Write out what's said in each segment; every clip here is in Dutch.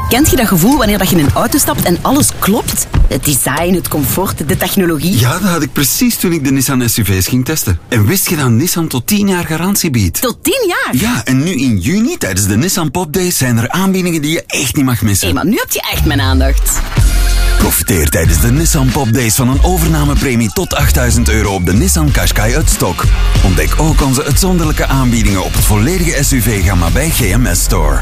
Kent je dat gevoel wanneer dat je in een auto stapt en alles klopt? Het design, het comfort, de technologie. Ja, dat had ik precies toen ik de Nissan SUV's ging testen. En wist je dat Nissan tot 10 jaar garantie biedt? Tot 10 jaar? Ja, en nu in juni tijdens de Nissan Pop Days zijn er aanbiedingen die je echt niet mag missen. Hé, maar nu heb je echt mijn aandacht. Profiteer tijdens de Nissan Pop Days van een overnamepremie tot €8.000 op de Nissan Qashqai uit stok. Ontdek ook onze uitzonderlijke aanbiedingen op het volledige SUV-gamma bij GMS Store.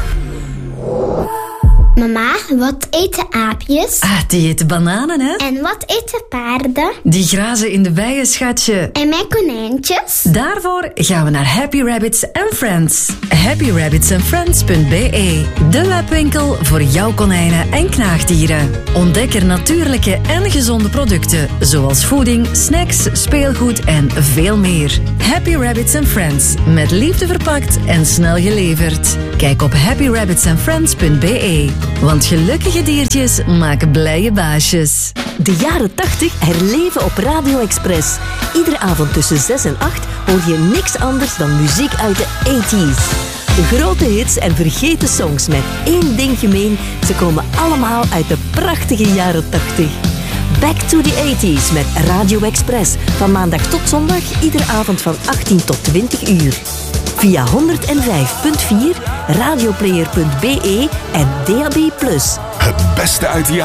Mama, wat eten aapjes? Die eten bananen, hè? En wat eten paarden? Die grazen in de weien, schatje. En mijn konijntjes? Daarvoor gaan we naar Happy Rabbits and Friends. happyrabbitsandfriends.be, de webwinkel voor jouw konijnen en knaagdieren. Ontdek er natuurlijke en gezonde producten, zoals voeding, snacks, speelgoed en veel meer. Happy Rabbits and Friends, met liefde verpakt en snel geleverd. Kijk op happyrabbitsandfriends.be, want gelukkige diertjes maken blije baasjes. De jaren 80 herleven op Radio Express. Iedere avond tussen 6 en 8 hoor je niks anders dan muziek uit de 80s. Grote hits en vergeten songs met één ding gemeen. Ze komen allemaal uit de prachtige jaren 80. Back to the 80s met Radio Express. Van maandag tot zondag, iedere avond van 18 tot 20 uur. Via 105.4, radioplayer.be en DAB+. Het beste uit de jaren